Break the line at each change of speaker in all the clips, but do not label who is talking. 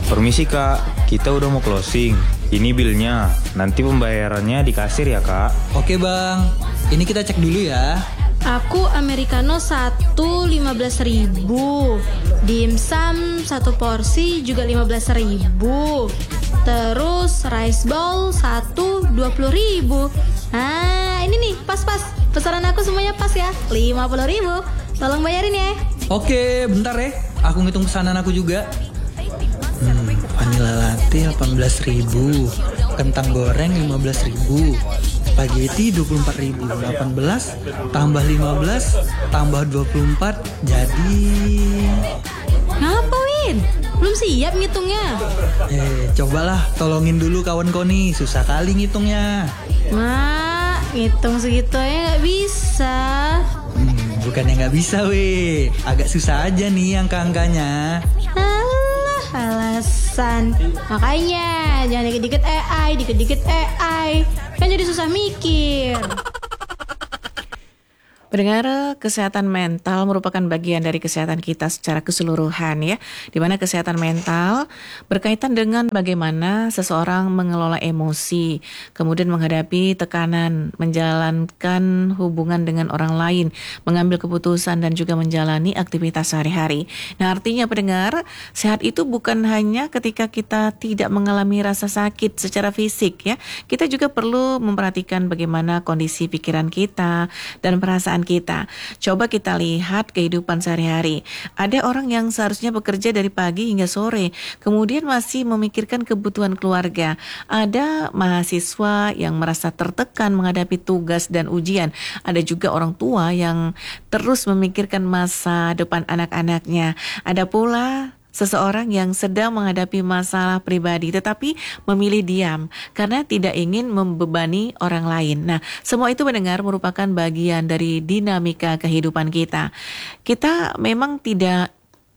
Permisi kak, kita udah mau closing. Ini bilnya, nanti pembayarannya di kasir ya kak.
Oke bang, ini kita cek dulu ya.
Aku americano 15.000. Dimsum 1 porsi juga 15.000. Terus rice bowl 1 20.000. Ah, ini nih pas-pas. Pesanan aku semuanya pas ya, 50.000. Tolong bayarin ya.
Oke, bentar ya. Aku ngitung pesanan aku juga. Vanilla latte 18.000, kentang goreng 15.000, spaghetti 24.000, 18 tambah 15 tambah 24 jadi.
Ngapa Win? Belum siap ngitungnya.
Cobalah tolongin dulu kawan kau nih, susah kali ngitungnya.
Mak, ngitung segitu aja gak bisa.
Bukannya gak bisa weh, agak susah aja nih angka-angkanya.
Alah, alasan. Makanya jangan dikit-dikit AI, kan jadi susah mikir.
Pendengar, kesehatan mental merupakan bagian dari kesehatan kita secara keseluruhan ya, di mana kesehatan mental berkaitan dengan bagaimana seseorang mengelola emosi, kemudian menghadapi tekanan, menjalankan hubungan dengan orang lain, mengambil keputusan dan juga menjalani aktivitas sehari-hari. Nah, artinya pendengar, sehat itu bukan hanya ketika kita tidak mengalami rasa sakit secara fisik ya, kita juga perlu memperhatikan bagaimana kondisi pikiran kita dan perasaan kita. Coba kita lihat kehidupan sehari-hari. Ada orang yang seharusnya bekerja dari pagi hingga sore, kemudian masih memikirkan kebutuhan keluarga. Ada mahasiswa yang merasa tertekan menghadapi tugas dan ujian. Ada juga orang tua yang terus memikirkan masa depan anak-anaknya. Ada pula seseorang yang sedang menghadapi masalah pribadi tetapi memilih diam karena tidak ingin membebani orang lain. Nah, semua itu mendengar merupakan bagian dari dinamika kehidupan kita. Kita memang tidak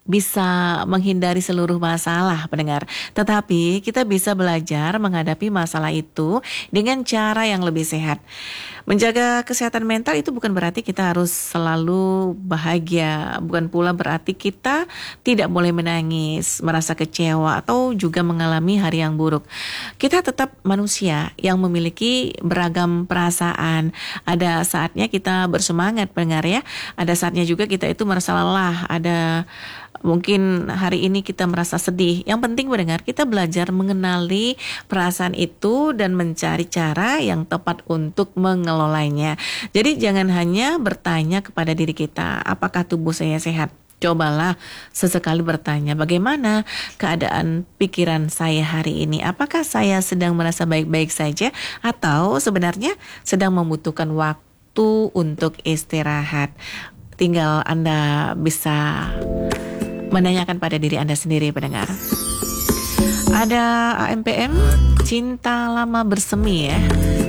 bisa menghindari seluruh masalah pendengar, tetapi kita bisa belajar menghadapi masalah itu dengan cara yang lebih sehat. Menjaga kesehatan mental itu bukan berarti kita harus selalu bahagia, bukan pula berarti kita tidak boleh menangis, merasa kecewa atau juga mengalami hari yang buruk. Kita tetap manusia yang memiliki beragam perasaan. Ada saatnya kita bersemangat pendengar ya, ada saatnya juga kita itu merasa lelah, ada mungkin hari ini kita merasa sedih. Yang penting mendengar, kita belajar mengenali perasaan itu dan mencari cara yang tepat untuk mengelolanya. Jadi jangan hanya bertanya kepada diri kita, apakah tubuh saya sehat? Cobalah sesekali bertanya, bagaimana keadaan pikiran saya hari ini? Apakah saya sedang merasa baik-baik saja atau sebenarnya sedang membutuhkan waktu untuk istirahat? Tinggal Anda bisa menanyakan pada diri Anda sendiri pendengar. Ada AMPM Cinta Lama Bersemi ya.